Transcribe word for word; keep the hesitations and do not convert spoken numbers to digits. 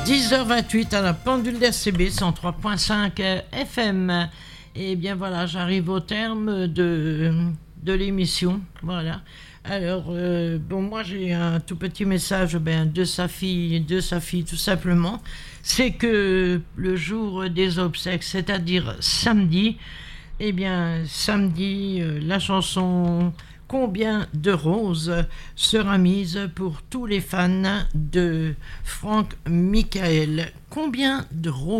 dix heures vingt-huit à la pendule d'R C B cent trois virgule cinq F M. Et bien voilà, j'arrive au terme de, de l'émission. Voilà. Alors, euh, bon, moi j'ai un tout petit message ben, de sa fille, de sa fille tout simplement. C'est que le jour des obsèques, c'est-à-dire samedi, eh bien, samedi, euh, la chanson Combien de roses sera mise pour tous les fans de Franck Michael. Combien de roses ?